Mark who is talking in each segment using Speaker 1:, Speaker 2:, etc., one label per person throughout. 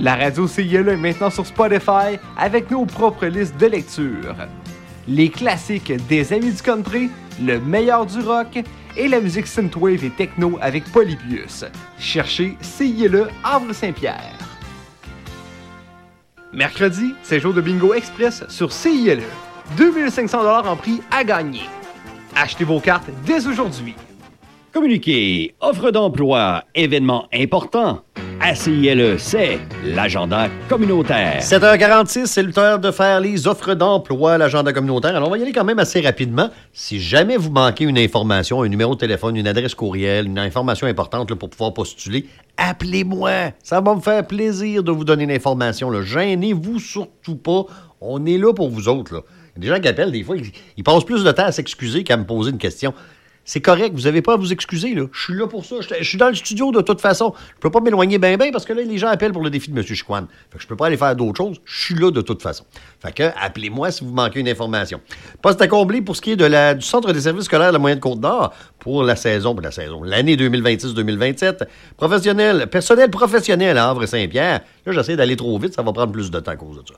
Speaker 1: La radio CILE est maintenant sur Spotify avec nos propres listes de lecture. Les classiques des amis du country, le meilleur du rock et la musique synthwave et techno avec Polybius. Cherchez CILE Havre-Saint-Pierre. Mercredi, c'est jour de bingo express sur CILE. 2500$ en prix à gagner. Achetez vos cartes dès aujourd'hui.
Speaker 2: Communiquer, offre d'emploi, événements importants. À CILE, c'est l'agenda communautaire.
Speaker 3: 7h46, c'est le temps de faire les offres d'emploi, l'agenda communautaire. Alors, on va y aller quand même assez rapidement. Si jamais vous manquez une information, un numéro de téléphone, une adresse courriel, une information importante là, pour pouvoir postuler, appelez-moi. Ça va me faire plaisir de vous donner l'information. Là. Gênez-vous surtout pas. On est là pour vous autres. Là. Il y a des gens qui appellent, des fois, ils passent plus de temps à s'excuser qu'à me poser une question. C'est correct, vous n'avez pas à vous excuser, là. Je suis là pour ça. Je suis dans le studio de toute façon. Je peux pas m'éloigner bien parce que là, les gens appellent pour le défi de M. Chicoine. Fait que je peux pas aller faire d'autres choses. Je suis là de toute façon. Fait que appelez-moi si vous manquez une information. Poste à combler pour ce qui est du Centre des services scolaires de la Moyenne-Côte-Nord pour l'année 2026-2027. Personnel professionnel à Havre-Saint-Pierre. Là, j'essaie d'aller trop vite, ça va prendre plus de temps à cause de ça.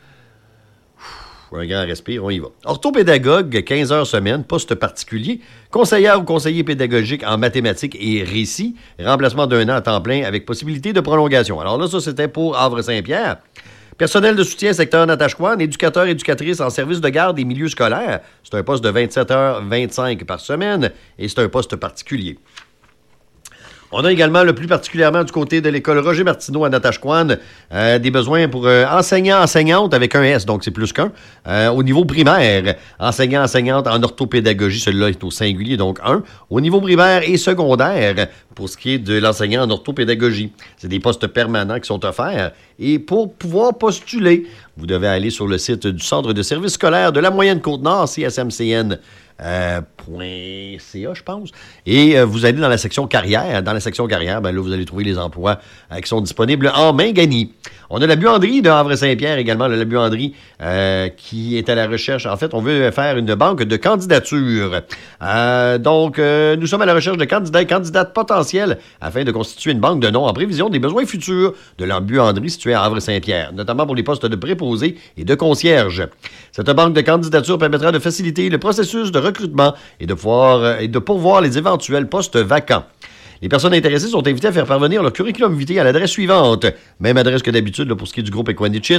Speaker 3: Un grand respire, on y va. Orthopédagogue, 15 heures semaine, poste particulier. Conseillère ou conseiller pédagogique en mathématiques et récit. Remplacement d'1 an à temps plein avec possibilité de prolongation. Alors là, ça, c'était pour Havre-Saint-Pierre. Personnel de soutien, secteur Natashquan, éducateur, éducatrice en service de garde et milieu scolaire. C'est un poste de 27h25 par semaine et c'est un poste particulier. On a également, le plus particulièrement du côté de l'école Roger Martineau à Natashquan, des besoins pour enseignants-enseignantes avec un S, donc c'est plus qu'un. Au niveau primaire, enseignants-enseignantes en orthopédagogie, celui-là est au singulier, donc 1. Au niveau primaire et secondaire, pour ce qui est de l'enseignant en orthopédagogie, c'est des postes permanents qui sont offerts. Et pour pouvoir postuler, vous devez aller sur le site du Centre de services scolaires de la Moyenne-Côte-Nord, CSMCN. .ca, je pense. Et vous allez dans la section carrière. Dans la section carrière, ben là, vous allez trouver les emplois qui sont disponibles en Mingani. On a la buanderie de Havre-Saint-Pierre également, la buanderie qui est à la recherche. En fait, on veut faire une banque de candidatures. Donc, nous sommes à la recherche de candidats et candidates potentiels afin de constituer une banque de noms en prévision des besoins futurs de la buanderie située à Havre-Saint-Pierre, notamment pour les postes de préposés et de concierge. Cette banque de candidatures permettra de faciliter le processus de recrutement et de pourvoir les éventuels postes vacants. Les personnes intéressées sont invitées à faire parvenir leur curriculum vitae à l'adresse suivante. Même adresse que d'habitude là, pour ce qui est du groupe Equanichit,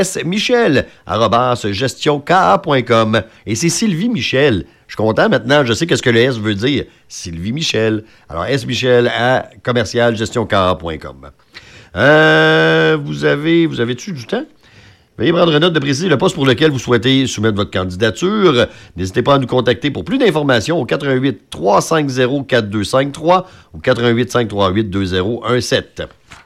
Speaker 3: smichel@gestionka.com. Et c'est Sylvie Michel. Je suis content maintenant, je sais qu'est-ce que le S veut dire. Sylvie Michel. Alors, smichel@commercialgestionka.com. Vous avez-tu du temps? Veuillez prendre note de préciser le poste pour lequel vous souhaitez soumettre votre candidature. N'hésitez pas à nous contacter pour plus d'informations au 88 350 4253 ou 88 538 2017.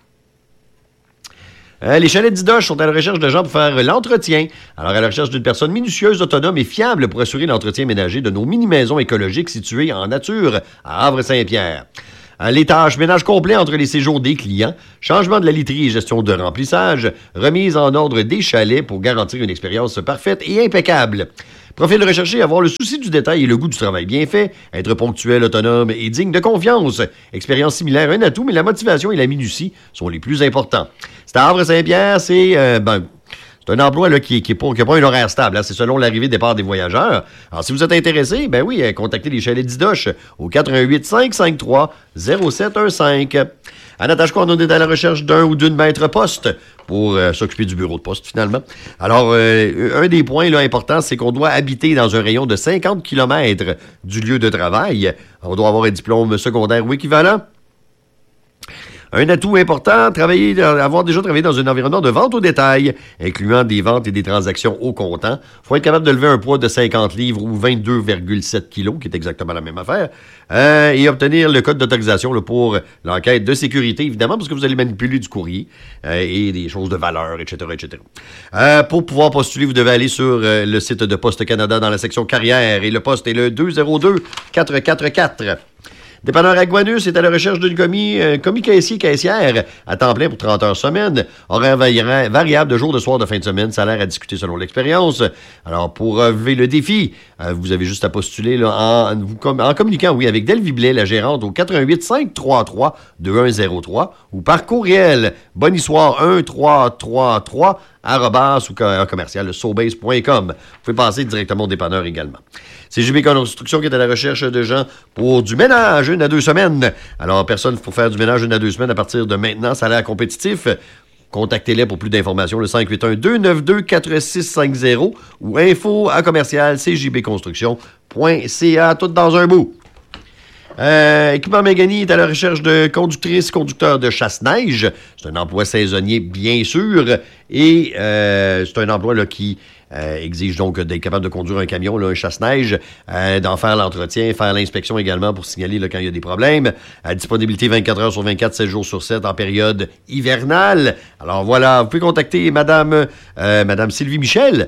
Speaker 3: Les chalets d'Idoche sont à la recherche de gens pour faire l'entretien. Alors, à la recherche d'une personne minutieuse, autonome et fiable pour assurer l'entretien ménager de nos mini-maisons écologiques situées en nature à Havre-Saint-Pierre. Les tâches, ménage complet entre les séjours des clients, changement de la literie et gestion de remplissage, remise en ordre des chalets pour garantir une expérience parfaite et impeccable. Profil recherché, avoir le souci du détail et le goût du travail bien fait, être ponctuel, autonome et digne de confiance. Expérience similaire, un atout, mais la motivation et la minutie sont les plus importants. C'est à Havre-Saint-Pierre, c'est un emploi là, qui n'a pas un horaire stable. Hein. C'est selon l'arrivée et départ des voyageurs. Alors, si vous êtes intéressé, ben oui, contactez les chalets d'Idoche au 88 553 0715. À Natashquan, on est à la recherche d'un ou d'une maître poste pour s'occuper du bureau de poste, finalement. Alors, un des points là, importants, c'est qu'on doit habiter dans un rayon de 50 km du lieu de travail. On doit avoir un diplôme secondaire ou équivalent. Un atout important, avoir déjà travaillé dans un environnement de vente au détail, incluant des ventes et des transactions au comptant. Il faut être capable de lever un poids de 50 livres ou 22,7 kilos, qui est exactement la même affaire, et obtenir le code d'autorisation là, pour l'enquête de sécurité, évidemment, parce que vous allez manipuler du courrier et des choses de valeur, etc., etc. Pour pouvoir postuler, vous devez aller sur le site de Poste Canada dans la section carrière, et le poste est le 202-444. Dépanneur Aguanus est à la recherche d'une commis caissière à temps plein pour 30 heures semaine. Horaire variable de jour, de soir, de fin de semaine. Salaire à discuter selon l'expérience. Alors, pour relever le défi, Vous avez juste à postuler là, en communiquant, oui, avec Delvi Blais, la gérante, au 88 533 2103 ou par courriel bonhistoire1333 @ commercial sobase.com. Vous pouvez passer directement au dépanneur également. C'est JB Construction qui est à la recherche de gens pour du ménage 1 à 2 semaines. Alors, personne pour faire du ménage 1 à 2 semaines à partir de maintenant, salaire compétitif. Contactez-les pour plus d'informations, le 581-292-4650 ou info @ commercial cjbconstruction.ca, tout dans un bout. Équipement Mégane est à la recherche de conducteurs de chasse-neige. C'est un emploi saisonnier, bien sûr, et c'est un emploi là, qui exige donc d'être capable de conduire un camion, là, un chasse-neige, d'en faire l'entretien, faire l'inspection également pour signaler là, quand il y a des problèmes. Disponibilité 24 heures sur 24, 7 jours sur 7 en période hivernale. Alors voilà, vous pouvez contacter Madame Sylvie Michel,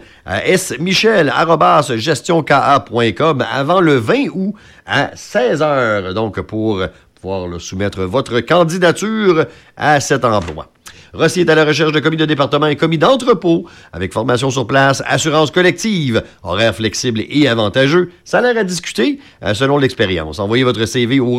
Speaker 3: smichel@gestionka.com avant le 20 août à 16 heures, donc pour pouvoir là, soumettre votre candidature à cet emploi. Rossi est à la recherche de commis de département et commis d'entrepôt avec formation sur place, assurance collective, horaire flexible et avantageux, salaire à discuter selon l'expérience. Envoyez votre CV au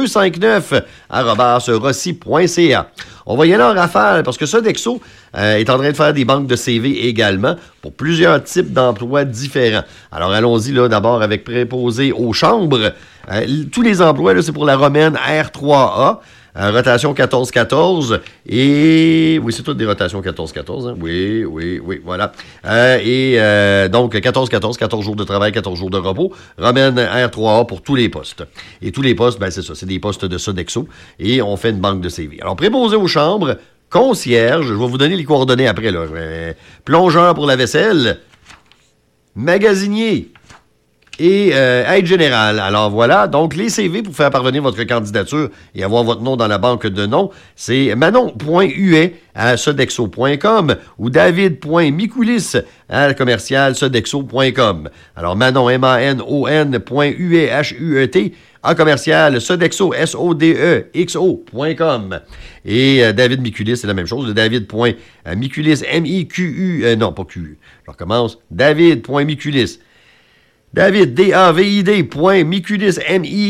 Speaker 3: rossi259@rossi.ca. On va y aller en rafale parce que Sodexo est en train de faire des banques de CV également pour plusieurs types d'emplois différents. Alors allons-y là d'abord avec préposé aux chambres. Tous les emplois, là, c'est pour la romaine R3A. Rotation 14-14 et... Oui, c'est toutes des rotations 14-14. Hein? Oui, voilà. Donc, 14-14, 14 jours de travail, 14 jours de repos. Romaine R3A pour tous les postes. Et tous les postes, ben c'est ça, c'est des postes de Sodexo. Et on fait une banque de CV. Alors, préposé aux chambres, concierge, je vais vous donner les coordonnées après, là. Plongeur pour la vaisselle, magasinier et aide générale. Alors voilà, donc les CV pour faire parvenir votre candidature et avoir votre nom dans la banque de noms, c'est manon.huet@sodexo.com ou david.micoulis @commercial-sodexo.com. Alors Manon, MANON.huet @sodexo, SODEXO.com. Et David Mikulis, c'est la même chose, David.mikulis, MIQU, non pas QU, je recommence, David.mikulis, David, DAVID.Mikulis,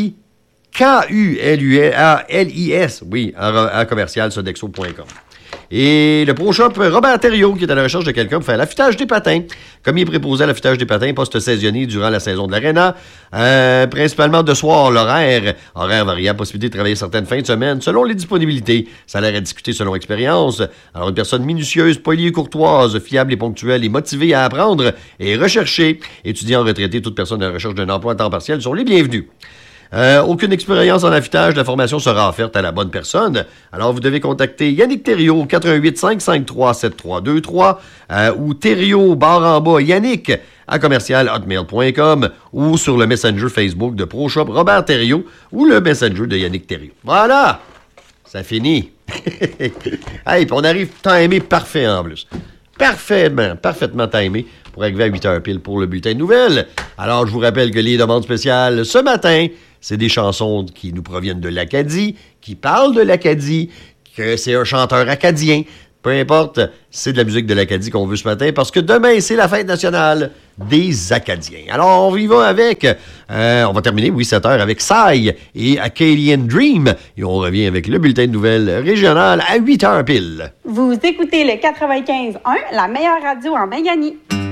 Speaker 3: MIKULIS, oui, à commercial-sodexo.com. Et le Pro Shop Robert Thériault, qui est à la recherche de quelqu'un pour faire l'affûtage des patins. Commis préposé à l'affûtage des patins, poste saisonnier durant la saison de l'aréna. Principalement de soir, horaire variable, possibilité de travailler certaines fins de semaine, selon les disponibilités. Salaire à discuter selon expérience. Alors, une personne minutieuse, polie et courtoise, fiable et ponctuelle et motivée à apprendre et rechercher. Étudiant retraité, toute personne à la recherche d'un emploi à temps partiel sont les bienvenus. Aucune expérience en affûtage, la formation sera offerte à la bonne personne. Alors, vous devez contacter Yannick Thériault au 88 553 7323 ou Thériault _ Yannick @commercial-hotmail.com ou sur le Messenger Facebook de Pro Shop Robert Thériault ou le Messenger de Yannick Thériault. Voilà! Ça finit. Hey, puis on arrive timé parfait en plus. Parfaitement timé pour arriver à 8h pile pour le bulletin de nouvelles. Alors, je vous rappelle que les demandes spéciales ce matin, c'est des chansons qui nous proviennent de l'Acadie, qui parlent de l'Acadie, que c'est un chanteur acadien. Peu importe, c'est de la musique de l'Acadie qu'on veut ce matin, parce que demain, c'est la fête nationale des Acadiens. Alors, on y va avec, on va terminer, 7h, avec Psy et Acadian Dream. Et on revient avec le bulletin de nouvelles régional à 8h pile.
Speaker 4: Vous écoutez le 95.1, la meilleure radio en Méganie.